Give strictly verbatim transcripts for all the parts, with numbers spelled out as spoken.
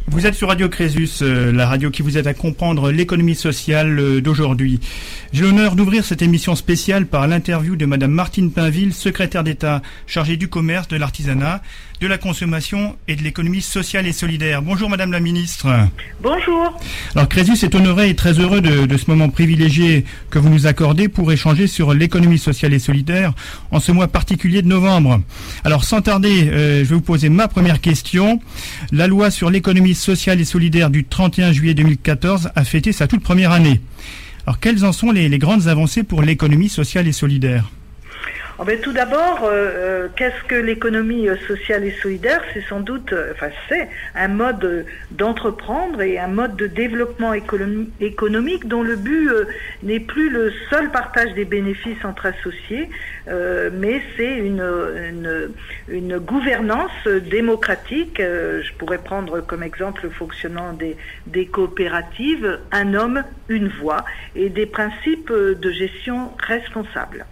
Vous êtes sur Radio Crésus, euh, la radio qui vous aide à comprendre l'économie sociale euh, d'aujourd'hui. J'ai l'honneur d'ouvrir cette émission spéciale par l'interview de Madame Martine Pinville, secrétaire d'État chargée du commerce, de l'artisanat, de la consommation et de l'économie sociale et solidaire. Bonjour Madame la Ministre. Bonjour. Alors Crésus est honoré et très heureux de, de ce moment privilégié que vous nous accordez pour échanger sur l'économie sociale et solidaire en ce mois particulier de novembre. Alors sans tarder, euh, je vais vous poser ma première question. La loi sur l'économie sociale et solidaire du trente et un juillet deux mille quatorze a fêté sa toute première année. Alors quelles en sont les, les grandes avancées pour l'économie sociale et solidaire ? Oh ben, tout d'abord, euh, qu'est-ce que l'économie sociale et solidaire ? C'est sans doute, euh, enfin c'est un mode d'entreprendre et un mode de développement économi- économique dont le but euh, n'est plus le seul partage des bénéfices entre associés, euh, mais c'est une, une, une gouvernance démocratique. Euh, je pourrais prendre comme exemple le fonctionnement des, des coopératives, un homme, une voix, et des principes de gestion responsables.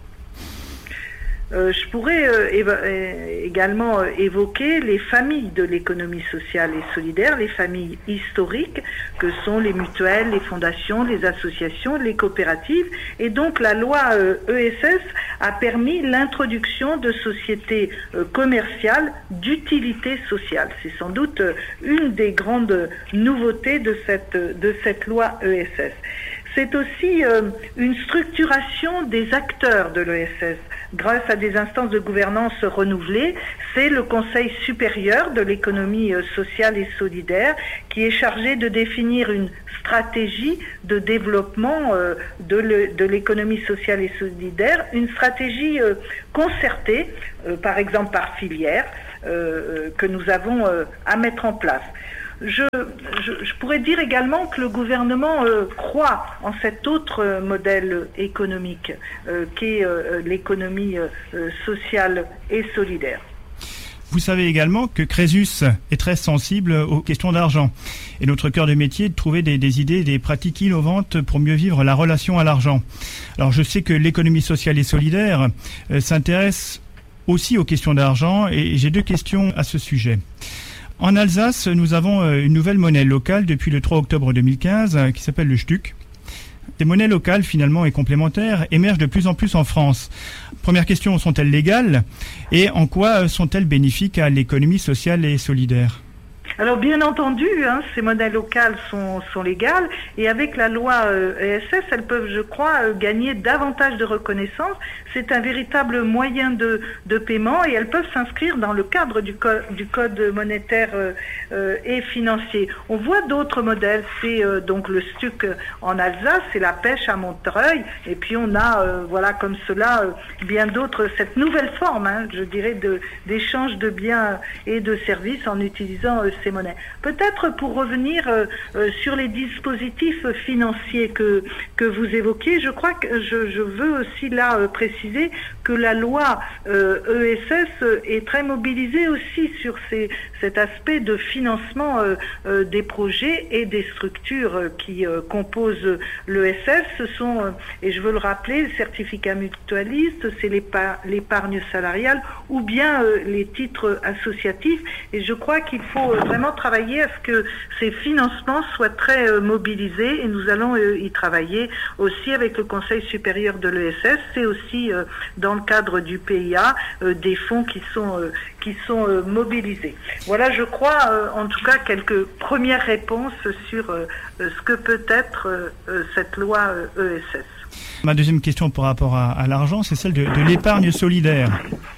Euh, je pourrais euh, éva- euh, également euh, évoquer les familles de l'économie sociale et solidaire, les familles historiques que sont les mutuelles, les fondations, les associations, les coopératives. Et donc la loi euh, E S S a permis l'introduction de sociétés euh, commerciales d'utilité sociale. C'est sans doute euh, une des grandes nouveautés de cette, de cette loi E S S. C'est aussi euh, une structuration des acteurs de l'E S S. Grâce à des instances de gouvernance renouvelées, c'est le Conseil supérieur de l'économie sociale et solidaire qui est chargé de définir une stratégie de développement euh, de, le, de l'économie sociale et solidaire, une stratégie euh, concertée, euh, par exemple par filière, euh, que nous avons euh, à mettre en place. Je, je, je pourrais dire également que le gouvernement euh, croit en cet autre euh, modèle économique euh, qu'est euh, l'économie euh, sociale et solidaire. Vous savez également que Crésus est très sensible aux questions d'argent. Et notre cœur de métier est de trouver des, des idées, des pratiques innovantes pour mieux vivre la relation à l'argent. Alors je sais que l'économie sociale et solidaire euh, s'intéresse aussi aux questions d'argent et j'ai deux questions à ce sujet. En Alsace, nous avons une nouvelle monnaie locale depuis le trois octobre deux mille quinze qui s'appelle le Stück. Ces monnaies locales, finalement, et complémentaires émergent de plus en plus en France. Première question, sont-elles légales ? Et en quoi sont-elles bénéfiques à l'économie sociale et solidaire ? Alors bien entendu, hein, ces monnaies locales sont, sont légales et avec la loi euh, E S S, elles peuvent, je crois, euh, gagner davantage de reconnaissance. C'est un véritable moyen de, de paiement et elles peuvent s'inscrire dans le cadre du, co- du code monétaire euh, euh, et financier. On voit d'autres modèles, c'est euh, donc le Stück en Alsace, c'est la pêche à Montreuil et puis on a, euh, voilà, comme cela, euh, bien d'autres, cette nouvelle forme, hein, je dirais, de, d'échange de biens et de services en utilisant euh, ces monnaies. Peut-être pour revenir euh, euh, sur les dispositifs financiers que que vous évoquiez, je crois que je, je veux aussi là euh, préciser que la loi euh, E S S est très mobilisée aussi sur ces, cet aspect de financement euh, euh, des projets et des structures euh, qui euh, composent l'E S S. Ce sont, euh, et je veux le rappeler, le certificat mutualiste, c'est l'épa- l'épargne salariale ou bien euh, les titres associatifs. Et je crois qu'il faut euh, vraiment travailler à ce que ces financements soient très euh, mobilisés et nous allons euh, y travailler aussi avec le Conseil supérieur de l'E S S. C'est aussi euh, dans le cadre du P I A euh, des fonds qui sont, euh, qui sont euh, mobilisés. Voilà, je crois, euh, en tout cas, quelques premières réponses sur euh, ce que peut être euh, cette loi euh, E S S. Ma deuxième question par rapport à, à l'argent, c'est celle de, de l'épargne solidaire.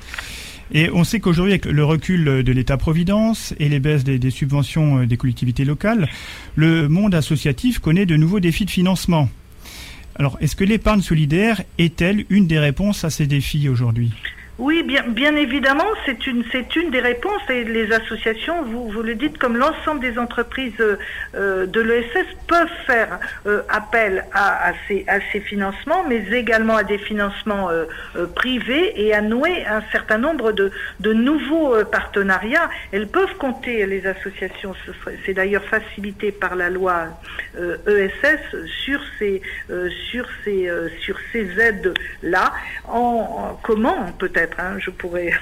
Et on sait qu'aujourd'hui, avec le recul de l'État-providence et les baisses des, des subventions des collectivités locales, le monde associatif connaît de nouveaux défis de financement. Alors, est-ce que l'épargne solidaire est-elle une des réponses à ces défis aujourd'hui ? Oui, bien, bien évidemment, c'est une, c'est une des réponses et les associations, vous, vous le dites, comme l'ensemble des entreprises euh, de l'E S S peuvent faire euh, appel à, à, ces, à ces financements, mais également à des financements euh, euh, privés et à nouer un certain nombre de, de nouveaux euh, partenariats. Elles peuvent compter, les associations, c'est d'ailleurs facilité par la loi euh, E S S sur ces, euh, sur ces, euh, sur ces aides-là. En, en, comment peut-être peut-être, hein, je pourrais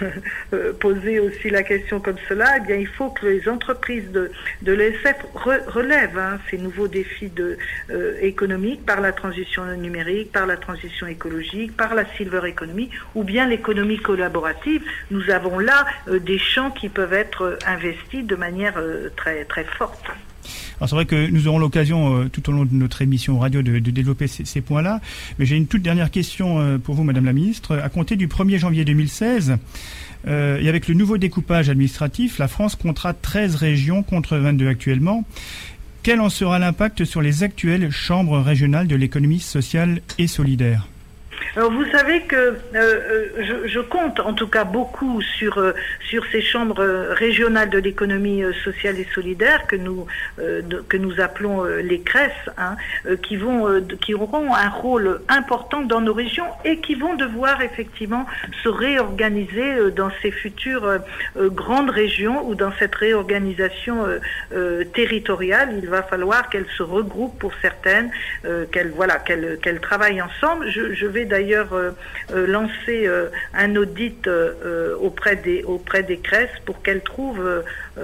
poser aussi la question comme cela, eh bien, il faut que les entreprises de, de l'E S F re, relèvent hein, ces nouveaux défis de, euh, économiques par la transition numérique, par la transition écologique, par la silver economy ou bien l'économie collaborative. Nous avons là euh, des champs qui peuvent être euh, investis de manière euh, très, très forte. Alors c'est vrai que nous aurons l'occasion euh, tout au long de notre émission radio de, de développer ces, ces points-là. Mais j'ai une toute dernière question euh, pour vous, Madame la Ministre. À compter du premier janvier deux mille seize, euh, et avec le nouveau découpage administratif, la France comptera treize régions contre vingt-deux actuellement. Quel en sera l'impact sur les actuelles chambres régionales de l'économie sociale et solidaire ? Alors vous savez que euh, je, je compte en tout cas beaucoup sur euh, sur ces chambres régionales de l'économie euh, sociale et solidaire que nous euh, de, que nous appelons euh, les C R E S, hein, euh, qui vont euh, qui auront un rôle important dans nos régions et qui vont devoir effectivement se réorganiser euh, dans ces futures euh, euh, grandes régions ou dans cette réorganisation euh, euh, territoriale. Il va falloir qu'elles se regroupent pour certaines, euh, qu'elles voilà qu'elles qu'elles travaillent ensemble. Je, je vais d'ailleurs euh, euh, lancer euh, un audit euh, auprès des auprès des C R E S pour qu'elles trouvent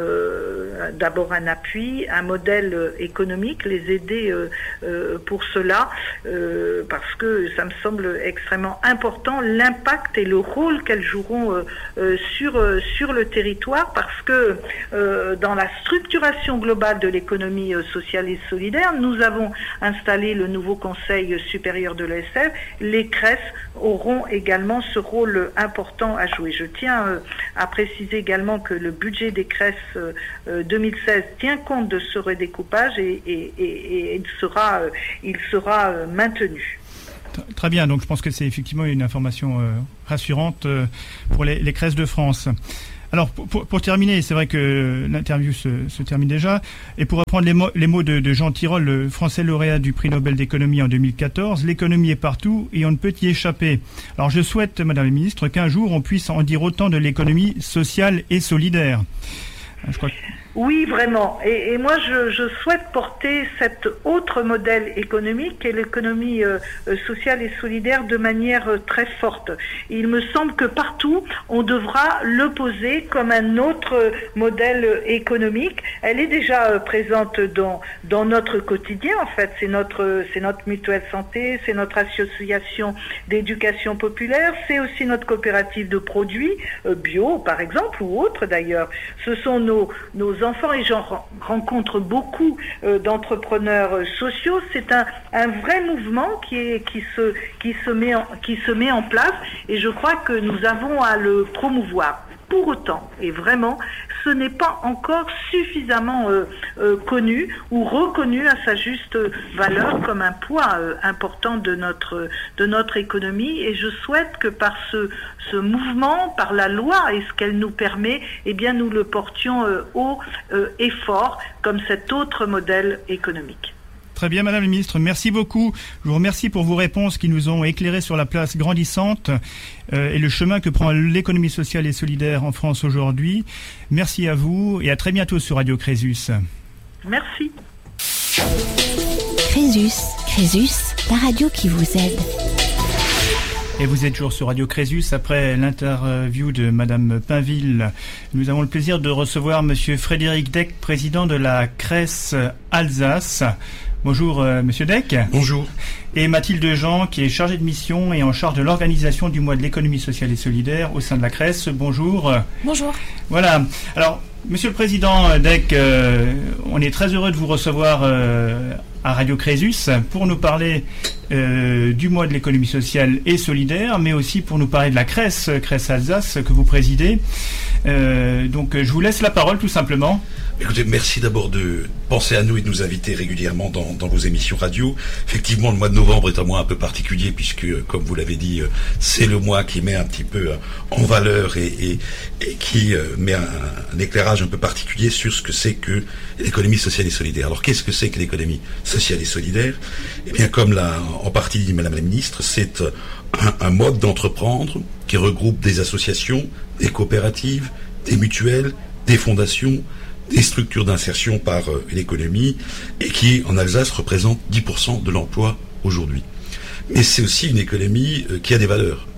euh, d'abord un appui, un modèle euh, économique, les aider euh, euh, pour cela, euh, parce que ça me semble extrêmement important l'impact et le rôle qu'elles joueront euh, euh, sur euh, sur le territoire, parce que euh, dans la structuration globale de l'économie euh, sociale et solidaire, nous avons installé le nouveau Conseil supérieur de l'E S F. Les C R E S auront également ce rôle important à jouer. Je tiens euh, à préciser également que le budget des C R E S euh, deux mille seize tient compte de ce redécoupage et, et, et, et il sera, euh, il sera euh, maintenu. Très bien, donc je pense que c'est effectivement une information euh, rassurante euh, pour les, les C R E S de France. Alors, pour, pour, pour terminer, c'est vrai que l'interview se, se termine déjà, et pour reprendre les mots, les mots de, de Jean Tirole, le français lauréat du prix Nobel d'économie en deux mille quatorze, l'économie est partout et on ne peut y échapper. Alors, je souhaite, Madame la Ministre, qu'un jour on puisse en dire autant de l'économie sociale et solidaire. Je crois que... Oui, vraiment. Et, et moi, je, je souhaite porter cet autre modèle économique qui est l'économie euh, sociale et solidaire de manière euh, très forte. Il me semble que partout, on devra le poser comme un autre modèle économique. Elle est déjà euh, présente dans dans notre quotidien. En fait, c'est notre c'est notre mutuelle santé, c'est notre association d'éducation populaire, c'est aussi notre coopérative de produits euh, bio, par exemple, ou autres d'ailleurs. Ce sont nos nos enfants, et j'en rencontre beaucoup euh, d'entrepreneurs euh, sociaux. C'est un, un vrai mouvement qui est qui se qui se met en, qui se met en place, et je crois que nous avons à le promouvoir. Pour autant, et vraiment, ce n'est pas encore suffisamment euh, euh, connu ou reconnu à sa juste valeur comme un poids euh, important de notre de notre économie. Et je souhaite que par ce ce mouvement, par la loi et ce qu'elle nous permet, eh bien nous le portions euh, haut euh, et fort comme cet autre modèle économique. Très bien, Madame la Ministre, merci beaucoup. Je vous remercie pour vos réponses qui nous ont éclairés sur la place grandissante euh, et le chemin que prend l'économie sociale et solidaire en France aujourd'hui. Merci à vous et à très bientôt sur Radio Crésus. Merci. Crésus, Crésus, la radio qui vous aide. Et vous êtes toujours sur Radio Crésus. Après l'interview de Madame Pinville, nous avons le plaisir de recevoir Monsieur Frédéric Deck, président de la C R E S Alsace. Bonjour euh, Monsieur Deck. Bonjour. Et Mathilde Jean, qui est chargée de mission et en charge de l'organisation du mois de l'économie sociale et solidaire au sein de la C R E S. Bonjour. Bonjour. Voilà. Alors, Monsieur le Président Deck, euh, on est très heureux de vous recevoir euh, à Radio Crésus pour nous parler euh, du mois de l'économie sociale et solidaire, mais aussi pour nous parler de la C R E S, C R E S Alsace, que vous présidez. Euh, donc, je vous laisse la parole tout simplement. Écoutez, merci d'abord de penser à nous et de nous inviter régulièrement dans, dans vos émissions radio. Effectivement, le mois de novembre est un mois un peu particulier puisque, comme vous l'avez dit, c'est le mois qui met un petit peu en valeur et, et, et qui met un, un éclairage un peu particulier sur ce que c'est que l'économie sociale et solidaire. Alors, qu'est-ce que c'est que l'économie sociale et solidaire ? Eh bien, comme l'a en partie dit Madame la Ministre, c'est un, un mode d'entreprendre qui regroupe des associations, des coopératives, des mutuelles, des fondations, des structures d'insertion par euh, l'économie, et qui, en Alsace, représente dix pour cent de l'emploi aujourd'hui. Mais c'est aussi une économie euh, qui a des valeurs.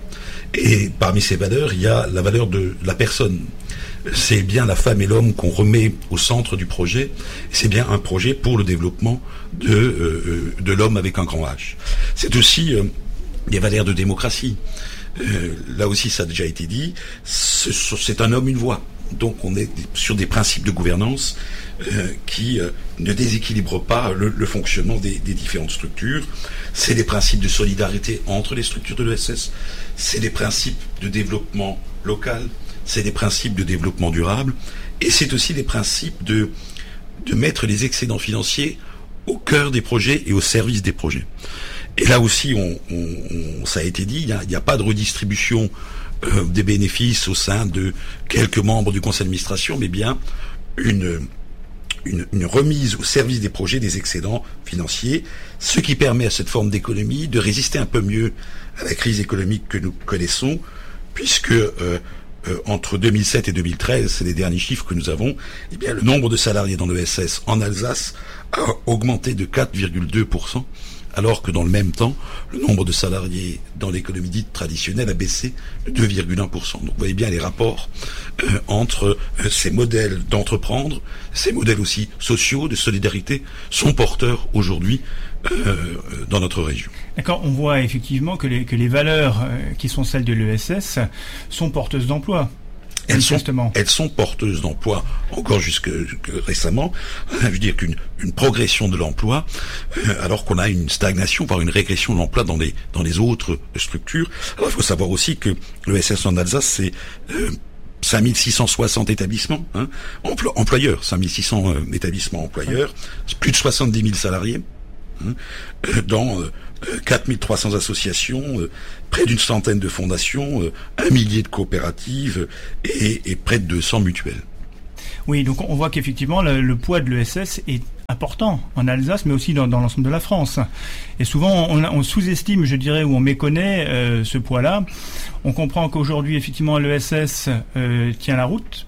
Et parmi ces valeurs, il y a la valeur de la personne. C'est bien la femme et l'homme qu'on remet au centre du projet. C'est bien un projet pour le développement de, euh, de l'homme avec un grand H. C'est aussi euh, des valeurs de démocratie. Euh, là aussi, ça a déjà été dit. C'est, c'est un homme, une voix. Donc on est sur des principes de gouvernance euh, qui euh, ne déséquilibrent pas le, le fonctionnement des, des différentes structures. C'est des principes de solidarité entre les structures de l'E S S. C'est des principes de développement local. C'est des principes de développement durable. Et c'est aussi des principes de, de mettre les excédents financiers au cœur des projets et au service des projets. Et là aussi, on, on, on, ça a été dit, il n'y a, a pas de redistribution euh, des bénéfices au sein de quelques membres du conseil d'administration, mais bien une, une, une remise au service des projets des excédents financiers, ce qui permet à cette forme d'économie de résister un peu mieux à la crise économique que nous connaissons, puisque euh, euh, entre deux mille sept et deux mille treize, c'est les derniers chiffres que nous avons, eh bien le nombre de salariés dans l'E S S en Alsace a augmenté de quatre virgule deux pour cent. Alors que dans le même temps, le nombre de salariés dans l'économie dite traditionnelle a baissé de deux virgule un pour cent. Donc vous voyez bien les rapports euh, entre euh, ces modèles d'entreprendre, ces modèles aussi sociaux, de solidarité, sont porteurs aujourd'hui euh, dans notre région. D'accord, on voit effectivement que les, que les valeurs euh, qui sont celles de l'E S S sont porteuses d'emploi. Elles sont, elles sont porteuses d'emploi encore jusque, jusque récemment. Je veux dire qu'une une progression de l'emploi, euh, alors qu'on a une stagnation, voire une régression de l'emploi dans les dans les autres structures. Alors il faut savoir aussi que l'E S S en Alsace, c'est euh, cinq mille six cent soixante établissements, hein, emplo- employeurs, cinq mille six cents euh, établissements employeurs, plus de soixante-dix mille salariés, hein, euh, dans euh, quatre mille trois cents associations, euh, près d'une centaine de fondations, euh, un millier de coopératives et, et près de deux cents mutuelles. Oui, donc on voit qu'effectivement le, le poids de l'E S S est important en Alsace, mais aussi dans, dans l'ensemble de la France. Et souvent on, on sous-estime, je dirais, ou on méconnaît euh, ce poids-là. On comprend qu'aujourd'hui, effectivement, l'E S S euh, tient la route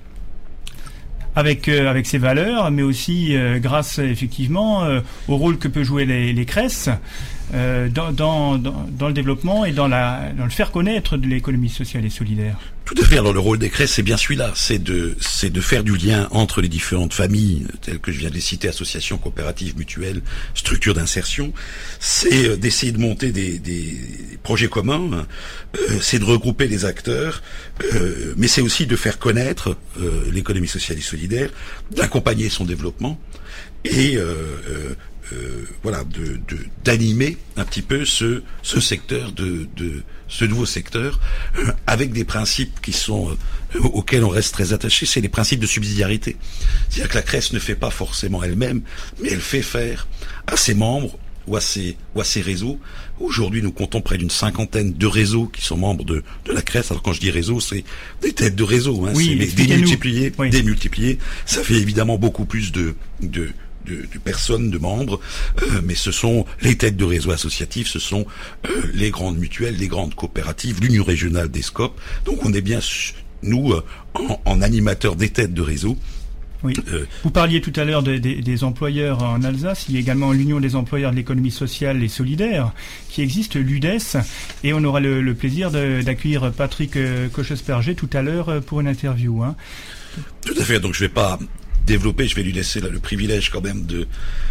avec euh, avec ses valeurs, mais aussi euh, grâce effectivement euh, au rôle que peut jouer les, les CRES euh, dans, dans, dans, dans le développement et dans, la, dans le faire connaître de l'économie sociale et solidaire. Tout à fait. Alors le rôle des CRES, c'est bien celui-là, c'est de c'est de faire du lien entre les différentes familles, telles que je viens de les citer, associations, coopératives, mutuelles, structures d'insertion. C'est euh, d'essayer de monter des, des projets communs, euh, c'est de regrouper les acteurs, euh, mais c'est aussi de faire connaître euh, l'économie sociale et solidaire, d'accompagner son développement et euh, euh, Euh, voilà, de, de d'animer un petit peu ce ce secteur de de ce nouveau secteur euh, avec des principes qui sont euh, auxquels on reste très attaché. C'est les principes de subsidiarité. C'est-à-dire que la CRES ne fait pas forcément elle-même, mais elle fait faire à ses membres ou à ses ou à ses réseaux. Aujourd'hui, nous comptons près d'une cinquantaine de réseaux qui sont membres de de la CRES. Alors quand je dis réseau, c'est des têtes de réseau, hein, oui, c'est démultiplié, oui. démultiplié. Ça fait évidemment beaucoup plus de de De, de personnes, de membres, euh, mais ce sont les têtes de réseaux associatifs, ce sont euh, les grandes mutuelles, les grandes coopératives, l'Union régionale des SCOP. Donc on est bien, nous, euh, en, en animateurs des têtes de réseau. Oui. Euh, Vous parliez tout à l'heure de, de, des employeurs en Alsace. Il y a également l'Union des employeurs de l'économie sociale et solidaire qui existe, l'U D E S, et on aura le, le plaisir de, d'accueillir Patrick Cochesperger tout à l'heure pour une interview. Hein. Tout à fait, donc je vais pas développer, je vais lui laisser là, le privilège quand même de,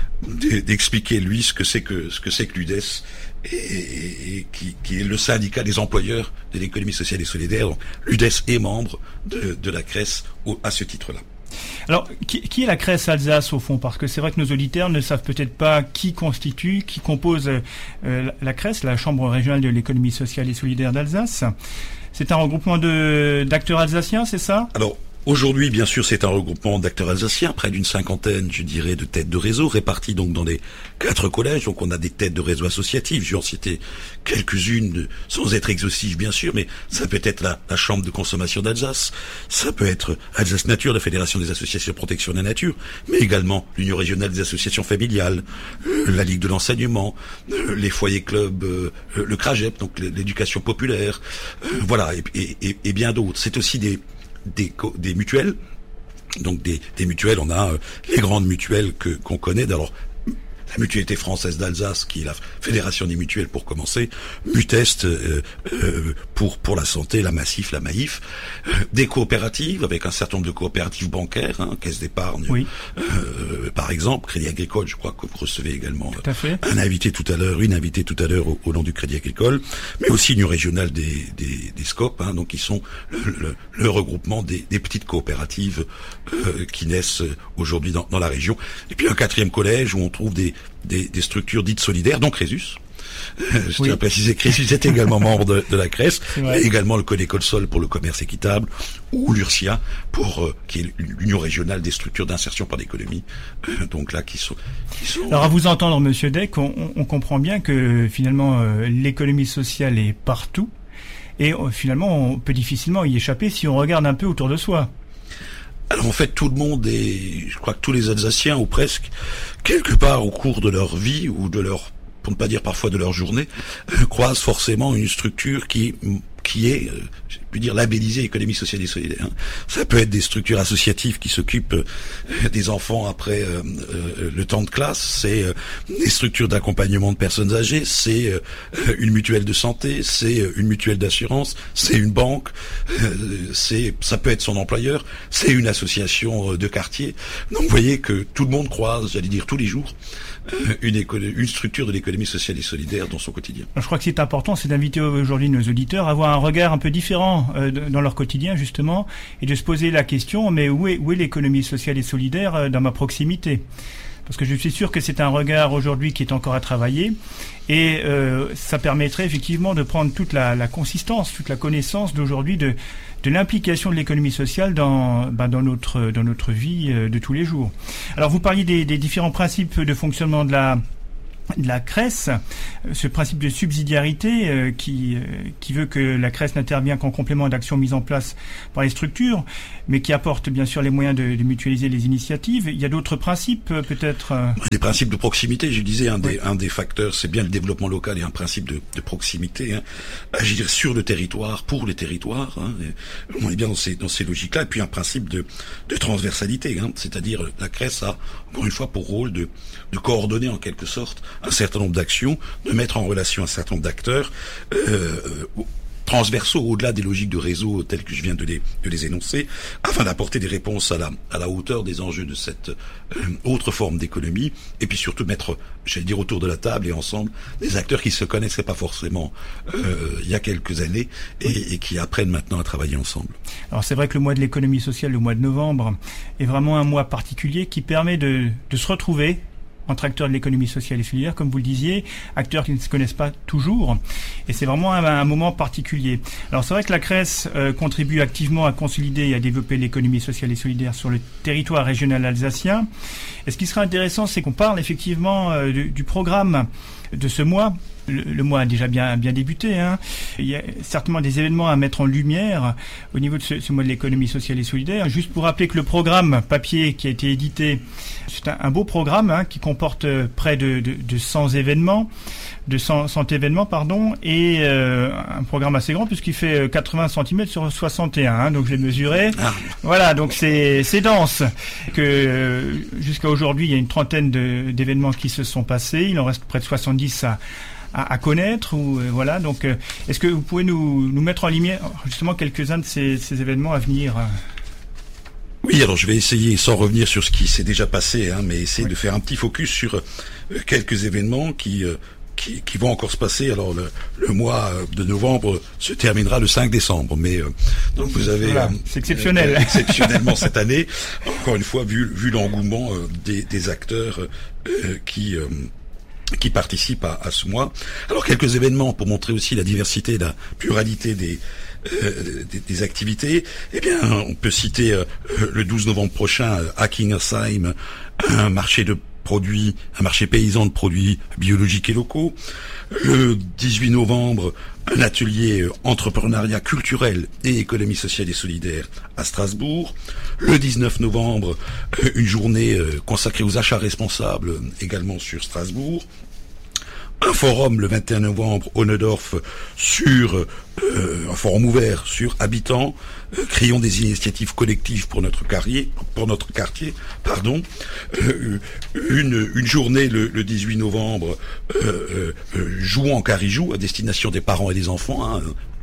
de d'expliquer lui ce que c'est que ce que c'est que l'U D E S et, et, et qui, qui est le syndicat des employeurs de l'économie sociale et solidaire. Donc, l'U D E S est membre de, de la CRES au, à ce titre-là. Alors, qui, qui est la CRES Alsace au fond? Parce que c'est vrai que nos auditeurs ne savent peut-être pas qui constitue, qui compose euh, la CRES, la Chambre régionale de l'économie sociale et solidaire d'Alsace. C'est un regroupement de d'acteurs alsaciens, c'est ça? Alors, aujourd'hui, bien sûr, c'est un regroupement d'acteurs alsaciens, près d'une cinquantaine, je dirais, de têtes de réseau, réparties donc dans les quatre collèges. Donc on a des têtes de réseau associatifs, je vais en citer quelques-unes, sans être exhaustif, bien sûr, mais ça peut être la, la Chambre de consommation d'Alsace, ça peut être Alsace Nature, la Fédération des associations de protection de la nature, mais également l'Union régionale des associations familiales, euh, la Ligue de l'enseignement, euh, les foyers clubs, euh, le CRAGEP, donc l'éducation populaire, euh, voilà, et, et, et, et bien d'autres. C'est aussi des Des, des mutuelles, donc des, des mutuelles, on a euh, les grandes mutuelles que qu'on connaît. Alors la Mutualité française d'Alsace, qui est la fédération des mutuelles pour commencer, Mutest euh, euh, pour pour la santé, la Massif, la Maïf, euh, des coopératives avec un certain nombre de coopératives bancaires, hein, caisse d'épargne, oui. euh, par exemple, Crédit Agricole, je crois que vous recevez également tout à fait. un invité tout à l'heure, une invitée tout à l'heure au, au nom du Crédit Agricole, mais aussi l'Union régionale des des, des SCOP, hein, donc qui sont le, le, le regroupement des, des petites coopératives euh, qui naissent aujourd'hui dans, dans la région. Et puis un quatrième collège où on trouve des, des, des structures dites solidaires, donc Crésus. Euh, je tiens à préciser que Crésus est également membre de, de la C R E S, et également le Conécole-Sol pour le commerce équitable, ou l'URSIA, pour euh, qui est l'Union régionale des structures d'insertion par l'économie. Euh, donc là, qui sont, qui sont... Alors à vous entendre, Monsieur Deck, on, on comprend bien que finalement euh, l'économie sociale est partout, et euh, finalement on peut difficilement y échapper si on regarde un peu autour de soi. Alors en fait, tout le monde est, je crois que tous les Alsaciens, ou presque, quelque part au cours de leur vie, ou de leur, pour ne pas dire parfois de leur journée, euh, croisent forcément une structure qui qui est, euh, je puis dire, labellisée économie sociale et solidaire. Hein. Ça peut être des structures associatives qui s'occupent euh, des enfants après euh, euh, le temps de classe, c'est euh, des structures d'accompagnement de personnes âgées, c'est euh, une mutuelle de santé, c'est euh, une mutuelle d'assurance, c'est une banque, euh, c'est, ça peut être son employeur, c'est une association de quartier. Donc vous voyez que tout le monde croise, j'allais dire tous les jours, euh, une, éco- une structure de l'économie sociale et solidaire dans son quotidien. Je crois que c'est important, c'est d'inviter aujourd'hui nos auditeurs à avoir un regard un peu différent euh, dans leur quotidien justement, et de se poser la question, mais où est, où est l'économie sociale et solidaire euh, dans ma proximité ? Parce que je suis sûr que c'est un regard aujourd'hui qui est encore à travailler, et euh, ça permettrait effectivement de prendre toute la, la consistance, toute la connaissance d'aujourd'hui de, de l'implication de l'économie sociale dans, ben, dans notre, dans notre vie euh, de tous les jours. Alors vous parliez des, des différents principes de fonctionnement de la de la C R E S, ce principe de subsidiarité euh, qui euh, qui veut que la C R E S n'intervient qu'en complément d'actions mises en place par les structures, mais qui apporte bien sûr les moyens de, de mutualiser les initiatives. Il y a d'autres principes euh, peut-être euh... Des principes de proximité, je disais, un, oui. des, un des facteurs, c'est bien le développement local et un principe de, de proximité. Hein. Agir sur le territoire, pour les territoires. Hein. On est bien dans ces, dans ces logiques-là. Et puis un principe de, de transversalité, hein. C'est-à-dire la C R E S a, encore une fois, pour rôle de, de coordonner en quelque sorte un certain nombre d'actions, de mettre en relation un certain nombre d'acteurs euh, transversaux au-delà des logiques de réseau telles que je viens de les, de les énoncer, afin d'apporter des réponses à la, à la hauteur des enjeux de cette euh, autre forme d'économie, et puis surtout mettre, j'allais dire, autour de la table et ensemble des acteurs qui se connaissaient pas forcément euh, il y a quelques années et, et qui apprennent maintenant à travailler ensemble. Alors c'est vrai que le mois de l'économie sociale, le mois de novembre, est vraiment un mois particulier qui permet de, de se retrouver entre acteurs de l'économie sociale et solidaire, comme vous le disiez, acteurs qui ne se connaissent pas toujours, et c'est vraiment un, un moment particulier. Alors c'est vrai que la C R E S euh, contribue activement à consolider et à développer l'économie sociale et solidaire sur le territoire régional alsacien. Et ce qui sera intéressant, c'est qu'on parle effectivement euh, du, du programme de ce mois. Le, le mois a déjà bien, bien débuté, hein. Il y a certainement des événements à mettre en lumière au niveau de ce, ce mois de l'économie sociale et solidaire. Juste pour rappeler que le programme papier qui a été édité, c'est un, un beau programme hein, qui comporte près de, de, de cent événements, de cent, cent événements pardon, et euh, un programme assez grand puisqu'il fait quatre-vingts centimètres sur soixante et un, hein, donc je l'ai mesuré. Ah. Voilà, donc c'est, c'est dense. Que euh, jusqu'à aujourd'hui, il y a une trentaine de, d'événements qui se sont passés. Il en reste près de soixante-dix à À, à connaître ou euh, voilà donc euh, est-ce que vous pouvez nous, nous mettre en lumière justement quelques-uns de ces, ces événements à venir? Oui, alors je vais essayer, sans revenir sur ce qui s'est déjà passé, hein, mais essayer oui. de faire un petit focus sur euh, quelques événements qui, euh, qui qui vont encore se passer. Alors le, le mois de novembre se terminera le cinq décembre, mais euh, donc vous avez voilà, euh, c'est exceptionnel euh, exceptionnellement cette année, encore une fois vu vu l'engouement euh, des, des acteurs euh, qui euh, qui participent à, à ce mois. Alors quelques événements pour montrer aussi la diversité, la pluralité des, euh, des, des activités. Eh bien, on peut citer euh, le douze novembre prochain à Kingersheim, un marché de produits, un marché paysan de produits biologiques et locaux. Le dix-huit novembre, un atelier entrepreneuriat culturel et économie sociale et solidaire à Strasbourg. Le dix-neuf novembre, une journée consacrée aux achats responsables également sur Strasbourg. un forum le vingt et un novembre au Neudorf sur euh, un forum ouvert sur habitants, euh, créons des initiatives collectives pour notre quartier, pour notre quartier, pardon. Euh, une, une journée le, le dix-huit novembre, euh, euh, jouons en Carijou à destination des parents et des enfants. Hein,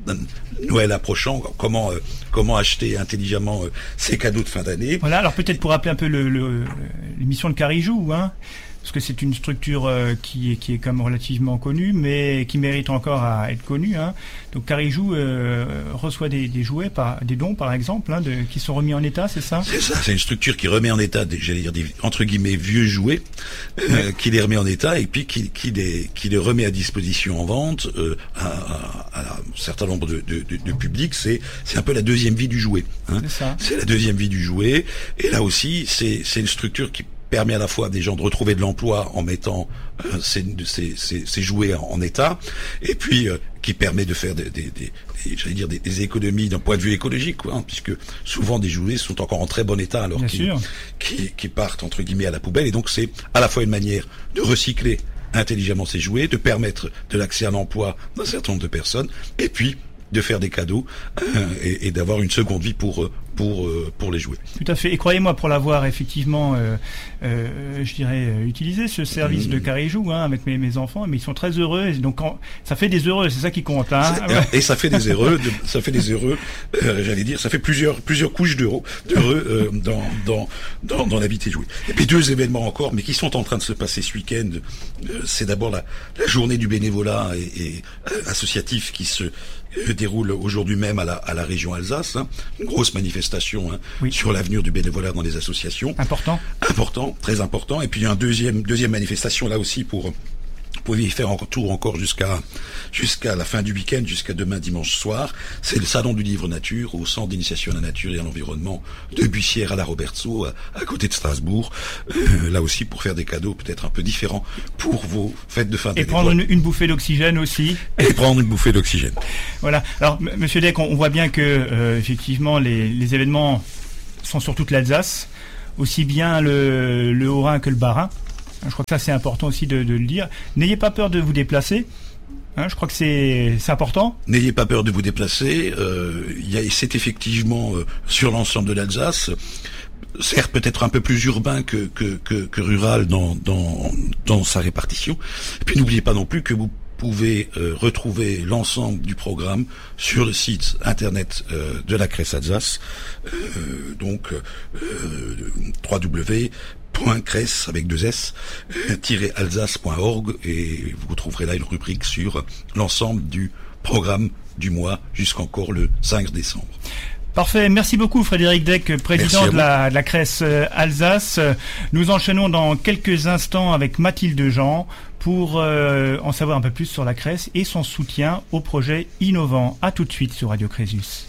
Noël approchant, comment euh, comment acheter intelligemment euh, ces cadeaux de fin d'année. Voilà, alors peut-être pour rappeler un peu le, le, l'émission de Carijou, hein, parce que c'est une structure euh, qui est qui est comme relativement connue, mais qui mérite encore à être connue. Hein. Donc Carijou euh, reçoit des, des jouets, par, des dons par exemple, hein, de, qui sont remis en état, c'est ça ? C'est ça, c'est une structure qui remet en état, des, j'allais dire des entre guillemets vieux jouets, euh, ouais. qui les remet en état et puis qui, qui les qui les remet à disposition en vente euh, à, à, à un certain nombre de, de, de, de publics. C'est c'est un peu la deuxième vie du jouet. Hein. C'est ça. C'est la deuxième vie du jouet. Et là aussi, c'est c'est une structure qui permet à la fois à des gens de retrouver de l'emploi en mettant euh, ces, ces, ces, ces jouets en, en état, et puis euh, qui permet de faire des, des, des, des j'allais dire des, des économies d'un point de vue écologique, quoi, hein, puisque souvent des jouets sont encore en très bon état alors qu'ils qui, qui partent entre guillemets à la poubelle, et donc c'est à la fois une manière de recycler intelligemment ces jouets, de permettre de l'accès à l'emploi d'un certain nombre de personnes, et puis de faire des cadeaux euh, et, et d'avoir une seconde vie pour pour euh, pour les jouets. Tout à fait. Et croyez-moi, pour l'avoir effectivement, euh, euh, je dirais, euh, utilisé ce service mmh. de Carijou hein, avec mes, mes enfants, mais ils sont très heureux. Et donc, quand, ça fait des heureux, c'est ça qui compte. Hein. Et ça fait des heureux, de, ça fait des heureux. Euh, j'allais dire, ça fait plusieurs plusieurs couches d'euros, d'heureux euh, dans dans dans dans la vie des jouets. Et puis deux événements encore, mais qui sont en train de se passer ce week-end. Euh, c'est d'abord la la journée du bénévolat et, et euh, associatif qui se déroule aujourd'hui même à la, à la région Alsace, hein, une grosse manifestation hein, oui. sur l'avenir du bénévolat dans les associations. Important. Important, très important. Et puis un deuxième deuxième manifestation là aussi pour pour y faire un tour encore jusqu'à jusqu'à la fin du week-end, jusqu'à demain dimanche soir. C'est le salon du livre nature au centre d'initiation à la nature et à l'environnement de Bussière à la Robertso, à, à côté de Strasbourg. Euh, là aussi pour faire des cadeaux peut-être un peu différents pour vos fêtes de fin d'année. Et prendre une, une bouffée d'oxygène aussi. Et prendre une bouffée d'oxygène. Voilà. Alors, M- Monsieur Deck, on, on voit bien que euh, effectivement les, les événements sont sur toute l'Alsace, aussi bien le, le Haut-Rhin que le Bas-Rhin. Je crois que ça c'est important aussi de, de le dire. N'ayez pas peur de vous déplacer. Hein, je crois que c'est, c'est important. N'ayez pas peur de vous déplacer. Euh, y a, c'est effectivement euh, sur l'ensemble de l'Alsace. Certes, peut-être un peu plus urbain que, que, que, que rural dans, dans, dans sa répartition. Et puis n'oubliez pas non plus que vous pouvez euh, retrouver l'ensemble du programme sur le site internet euh, de la Cresse Alsace. Euh, donc euh, w w w point cresse avec deux s tiret alsace point org, et vous trouverez là une rubrique sur l'ensemble du programme du mois jusqu'encore le cinq décembre. Parfait, merci beaucoup Frédéric Deck, président de la, de la Cresse Alsace. Nous enchaînons dans quelques instants avec Mathilde Jean pour euh, en savoir un peu plus sur la Cresse et son soutien au projet innovant. À tout de suite sur Radio Crésus.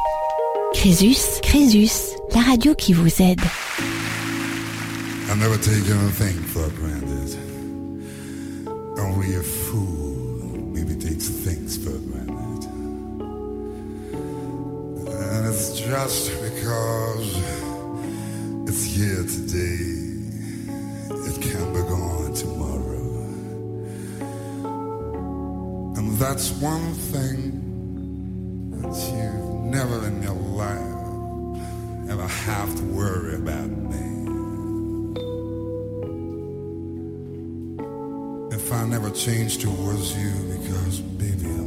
Crésus, Crésus, la radio qui vous aide. I never take anything for granted. Only a fool maybe takes things for granted. And it's just because it's here today, it can be gone tomorrow. And that's one thing that you never in your life ever have to worry about me. If I never change towards you, because baby I'm